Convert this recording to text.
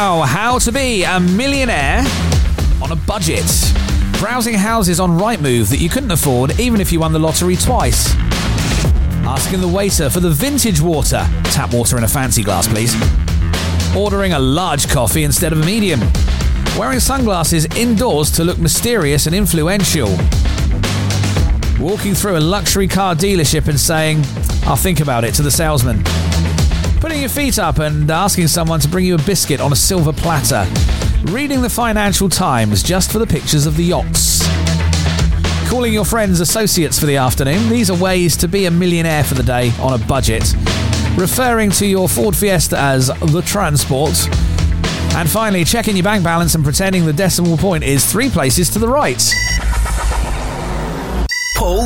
now, how to be a millionaire on a budget. Browsing houses on Rightmove that you couldn't afford even if you won the lottery twice. Asking the waiter for the vintage water. Tap water in a fancy glass, please. Ordering a large coffee instead of a medium. Wearing sunglasses indoors to look mysterious and influential. Walking through a luxury car dealership and saying, "I'll think about it," to the salesman. Putting your feet up and asking someone to bring you a biscuit on a silver platter. Reading the Financial Times just for the pictures of the yachts. Calling your friends associates for the afternoon. These are ways to be a millionaire for the day on a budget. Referring to your Ford Fiesta as the transport. And finally, checking your bank balance and pretending the decimal point is 3 places to the right.